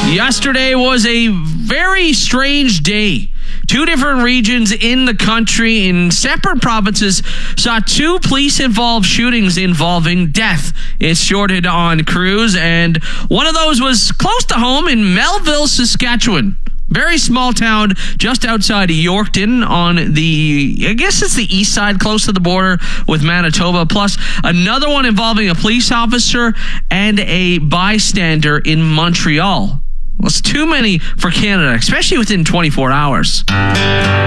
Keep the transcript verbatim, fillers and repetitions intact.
Yesterday was a very strange day. Two different regions in the country in separate provinces saw two police-involved shootings involving death. It's shorted on crews, and one of those was close to home in Melville, Saskatchewan. Very small town just outside of Yorkton on the, I guess it's the east side, close to the border with Manitoba. Plus another one involving a police officer and a bystander in Montreal. Well, it's too many for Canada, especially within twenty-four hours.